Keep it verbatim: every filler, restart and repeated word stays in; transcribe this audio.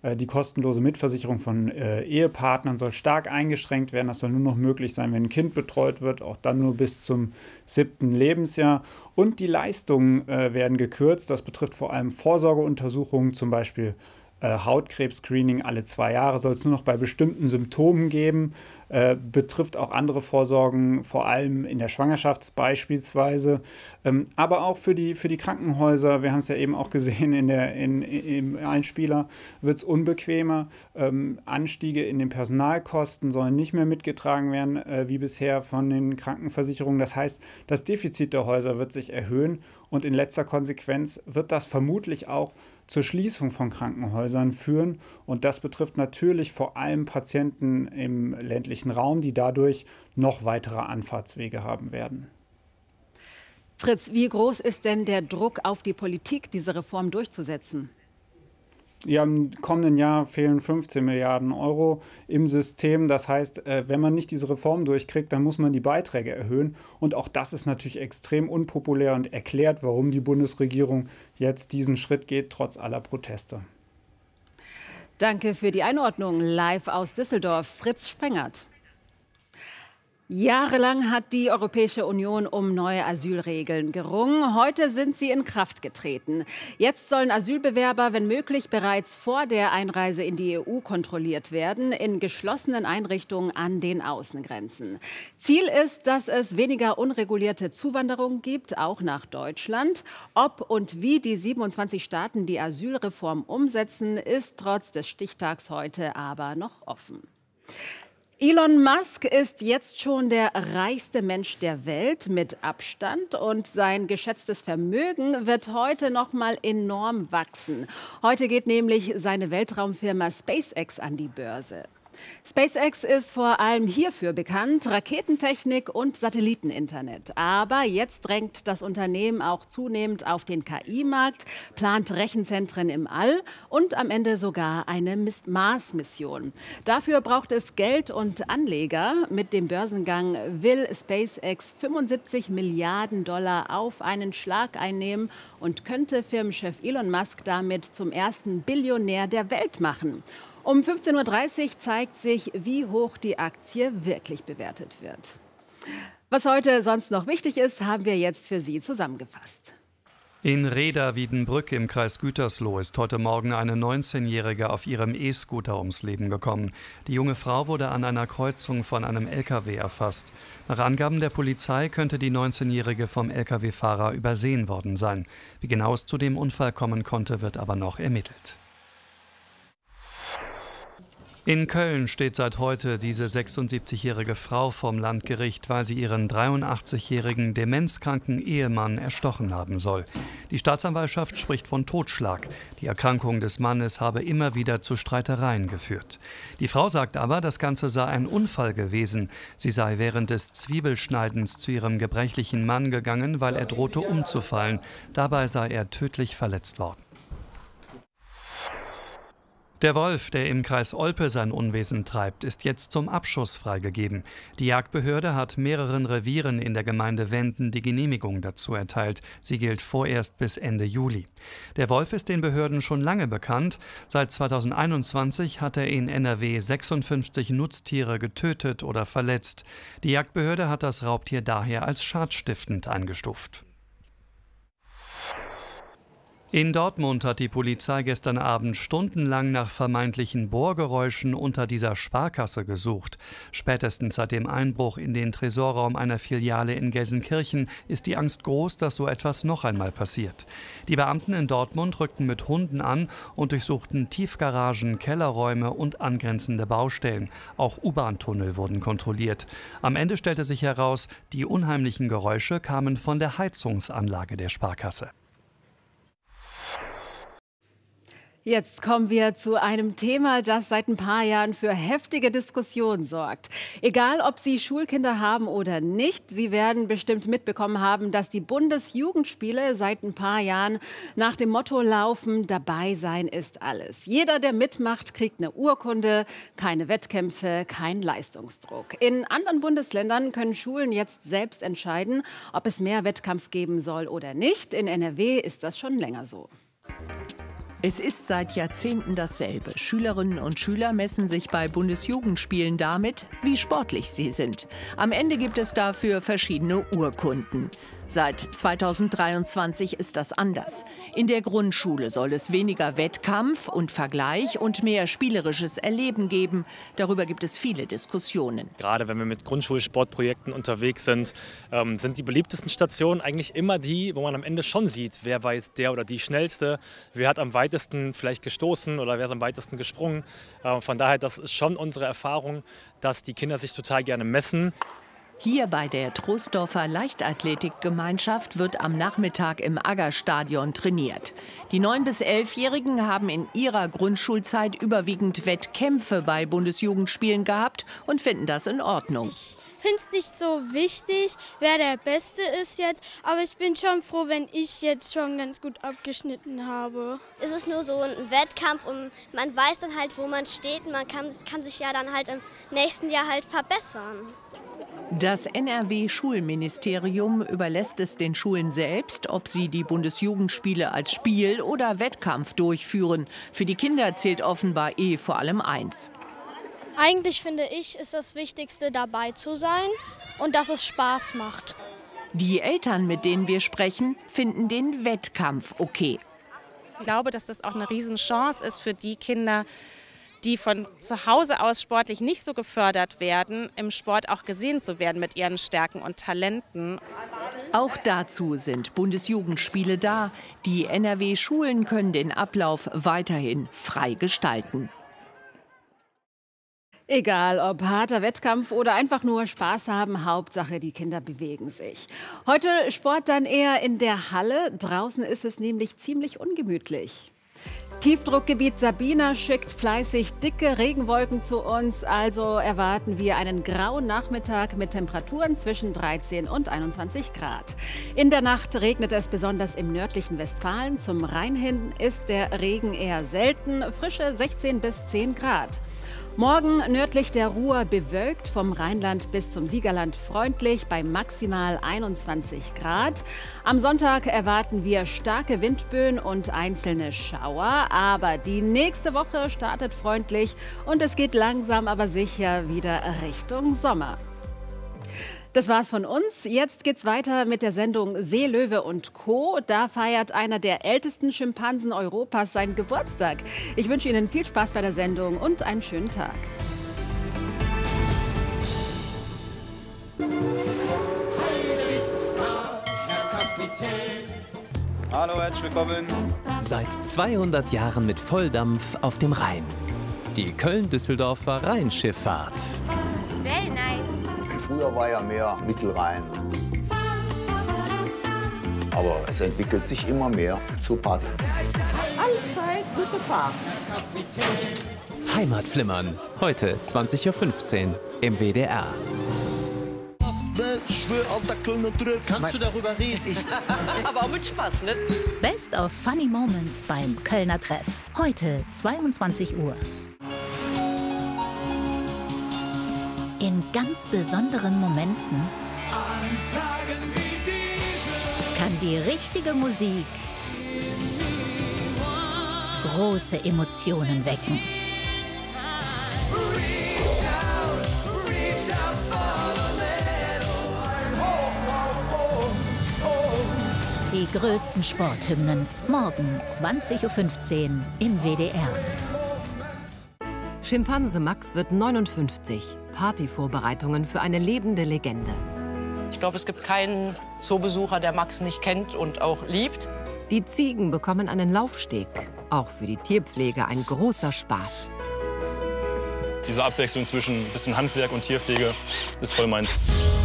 Die kostenlose Mitversicherung von äh, Ehepartnern soll stark eingeschränkt werden. Das soll nur noch möglich sein, wenn ein Kind betreut wird, auch dann nur bis zum siebten Lebensjahr. Und die Leistungen äh, werden gekürzt. Das betrifft vor allem Vorsorgeuntersuchungen, zum Beispiel äh, Hautkrebs-Screening alle zwei Jahre soll es nur noch bei bestimmten Symptomen geben. Äh, betrifft auch andere Vorsorgen, vor allem in der Schwangerschaft beispielsweise, ähm, aber auch für die, für die Krankenhäuser. Wir haben es ja eben auch gesehen in der, in, im Einspieler, wird es unbequemer. Ähm, Anstiege in den Personalkosten sollen nicht mehr mitgetragen werden, äh, wie bisher von den Krankenversicherungen. Das heißt, das Defizit der Häuser wird sich erhöhen und in letzter Konsequenz wird das vermutlich auch zur Schließung von Krankenhäusern führen. Und das betrifft natürlich vor allem Patienten im ländlichen Raum, die dadurch noch weitere Anfahrtswege haben werden. Fritz, wie groß ist denn der Druck auf die Politik, diese Reform durchzusetzen? Ja, im kommenden Jahr fehlen fünfzehn Milliarden Euro im System. Das heißt, wenn man nicht diese Reform durchkriegt, dann muss man die Beiträge erhöhen. Und auch das ist natürlich extrem unpopulär und erklärt, warum die Bundesregierung jetzt diesen Schritt geht, trotz aller Proteste. Danke für die Einordnung. Live aus Düsseldorf, Fritz Sprengert. Jahrelang hat die Europäische Union um neue Asylregeln gerungen. Heute sind sie in Kraft getreten. Jetzt sollen Asylbewerber, wenn möglich, bereits vor der Einreise in die E U kontrolliert werden, in geschlossenen Einrichtungen an den Außengrenzen. Ziel ist, dass es weniger unregulierte Zuwanderung gibt, auch nach Deutschland. Ob und wie die siebenundzwanzig Staaten die Asylreform umsetzen, ist trotz des Stichtags heute aber noch offen. Elon Musk ist jetzt schon der reichste Mensch der Welt mit Abstand und sein geschätztes Vermögen wird heute noch mal enorm wachsen. Heute geht nämlich seine Weltraumfirma SpaceX an die Börse. SpaceX ist vor allem hierfür bekannt, Raketentechnik und Satelliteninternet. Aber jetzt drängt das Unternehmen auch zunehmend auf den K I-Markt, plant Rechenzentren im All und am Ende sogar eine Mars-Mission. Dafür braucht es Geld und Anleger. Mit dem Börsengang will SpaceX fünfundsiebzig Milliarden Dollar auf einen Schlag einnehmen und könnte Firmenchef Elon Musk damit zum ersten Billionär der Welt machen. Um fünfzehn Uhr dreißig zeigt sich, wie hoch die Aktie wirklich bewertet wird. Was heute sonst noch wichtig ist, haben wir jetzt für Sie zusammengefasst. In Rheda-Wiedenbrück im Kreis Gütersloh ist heute Morgen eine neunzehnjährige auf ihrem E-Scooter ums Leben gekommen. Die junge Frau wurde an einer Kreuzung von einem L K W erfasst. Nach Angaben der Polizei könnte die neunzehnjährige vom L K W-Fahrer übersehen worden sein. Wie genau es zu dem Unfall kommen konnte, wird aber noch ermittelt. In Köln steht seit heute diese sechsundsiebzigjährige Frau vorm Landgericht, weil sie ihren dreiundachtzigjährigen demenzkranken Ehemann erstochen haben soll. Die Staatsanwaltschaft spricht von Totschlag. Die Erkrankung des Mannes habe immer wieder zu Streitereien geführt. Die Frau sagt aber, das Ganze sei ein Unfall gewesen. Sie sei während des Zwiebelschneidens zu ihrem gebrechlichen Mann gegangen, weil er drohte umzufallen. Dabei sei er tödlich verletzt worden. Der Wolf, der im Kreis Olpe sein Unwesen treibt, ist jetzt zum Abschuss freigegeben. Die Jagdbehörde hat mehreren Revieren in der Gemeinde Wenden die Genehmigung dazu erteilt. Sie gilt vorerst bis Ende Juli. Der Wolf ist den Behörden schon lange bekannt. Seit zweitausendeinundzwanzig hat er in N R W sechsundfünfzig Nutztiere getötet oder verletzt. Die Jagdbehörde hat das Raubtier daher als schadstiftend eingestuft. In Dortmund hat die Polizei gestern Abend stundenlang nach vermeintlichen Bohrgeräuschen unter dieser Sparkasse gesucht. Spätestens seit dem Einbruch in den Tresorraum einer Filiale in Gelsenkirchen ist die Angst groß, dass so etwas noch einmal passiert. Die Beamten in Dortmund rückten mit Hunden an und durchsuchten Tiefgaragen, Kellerräume und angrenzende Baustellen. Auch U-Bahn-Tunnel wurden kontrolliert. Am Ende stellte sich heraus, die unheimlichen Geräusche kamen von der Heizungsanlage der Sparkasse. Jetzt kommen wir zu einem Thema, das seit ein paar Jahren für heftige Diskussionen sorgt. Egal, ob Sie Schulkinder haben oder nicht, Sie werden bestimmt mitbekommen haben, dass die Bundesjugendspiele seit ein paar Jahren nach dem Motto laufen, dabei sein ist alles. Jeder, der mitmacht, kriegt eine Urkunde, keine Wettkämpfe, kein Leistungsdruck. In anderen Bundesländern können Schulen jetzt selbst entscheiden, ob es mehr Wettkampf geben soll oder nicht. In N R W ist das schon länger so. Es ist seit Jahrzehnten dasselbe. Schülerinnen und Schüler messen sich bei Bundesjugendspielen damit, wie sportlich sie sind. Am Ende gibt es dafür verschiedene Urkunden. Seit zweitausenddreiundzwanzig ist das anders. In der Grundschule soll es weniger Wettkampf und Vergleich und mehr spielerisches Erleben geben. Darüber gibt es viele Diskussionen. Gerade wenn wir mit Grundschulsportprojekten unterwegs sind, ähm, sind die beliebtesten Stationen eigentlich immer die, wo man am Ende schon sieht, wer war jetzt der oder die Schnellste, wer hat am weitesten vielleicht gestoßen oder wer ist am weitesten gesprungen. Äh, von daher, das ist schon unsere Erfahrung, dass die Kinder sich total gerne messen. Hier bei der Troisdorfer Leichtathletikgemeinschaft wird am Nachmittag im Aggerstadion trainiert. Die neun- bis elfjährigen haben in ihrer Grundschulzeit überwiegend Wettkämpfe bei Bundesjugendspielen gehabt und finden das in Ordnung. Ich finde es nicht so wichtig, wer der Beste ist jetzt, aber ich bin schon froh, wenn ich jetzt schon ganz gut abgeschnitten habe. Es ist nur so ein Wettkampf und man weiß dann halt, wo man steht. Man kann, kann sich ja dann halt im nächsten Jahr halt verbessern. Das N R W-Schulministerium überlässt es den Schulen selbst, ob sie die Bundesjugendspiele als Spiel oder Wettkampf durchführen. Für die Kinder zählt offenbar eh vor allem eins. Eigentlich finde ich, ist das Wichtigste, dabei zu sein und dass es Spaß macht. Die Eltern, mit denen wir sprechen, finden den Wettkampf okay. Ich glaube, dass das auch eine Riesenchance ist für die Kinder, die von zu Hause aus sportlich nicht so gefördert werden, im Sport auch gesehen zu werden mit ihren Stärken und Talenten. Auch dazu sind Bundesjugendspiele da. Die N R W-Schulen können den Ablauf weiterhin frei gestalten. Egal, ob harter Wettkampf oder einfach nur Spaß haben, Hauptsache die Kinder bewegen sich. Heute Sport dann eher in der Halle. Draußen ist es nämlich ziemlich ungemütlich. Tiefdruckgebiet Sabina schickt fleißig dicke Regenwolken zu uns, also erwarten wir einen grauen Nachmittag mit Temperaturen zwischen dreizehn und einundzwanzig Grad. In der Nacht regnet es besonders im nördlichen Westfalen. Zum Rhein hin ist der Regen eher selten, Frische sechzehn bis zehn Grad. Morgen nördlich der Ruhr bewölkt, vom Rheinland bis zum Siegerland freundlich bei maximal einundzwanzig Grad. Am Sonntag erwarten wir starke Windböen und einzelne Schauer, aber die nächste Woche startet freundlich und es geht langsam aber sicher wieder Richtung Sommer. Das war's von uns. Jetzt geht's weiter mit der Sendung Seelöwe und Co. Da feiert einer der ältesten Schimpansen Europas seinen Geburtstag. Ich wünsche Ihnen viel Spaß bei der Sendung und einen schönen Tag. Hallo, herzlich willkommen. Seit zweihundert Jahren mit Volldampf auf dem Rhein. Die Köln-Düsseldorfer Rheinschifffahrt. It's very nice. Früher war ja mehr Mittelrhein. Aber es entwickelt sich immer mehr zur Party. Allzeit gute Fahrt. Heimatflimmern. Heute zwanzig Uhr fünfzehn im W D R. Kannst du darüber reden? Ich Aber auch mit Spaß, ne? Best of Funny Moments beim Kölner Treff. Heute zweiundzwanzig Uhr. In ganz besonderen Momenten kann die richtige Musik große Emotionen wecken. Die größten Sporthymnen morgen zwanzig Uhr fünfzehn im W D R. Schimpanse Max wird neunundfünfzig. Partyvorbereitungen für eine lebende Legende. Ich glaube, es gibt keinen Zoobesucher, der Max nicht kennt und auch liebt. Die Ziegen bekommen einen Laufsteg. Auch für die Tierpflege ein großer Spaß. Diese Abwechslung zwischen ein bisschen Handwerk und Tierpflege ist voll meins.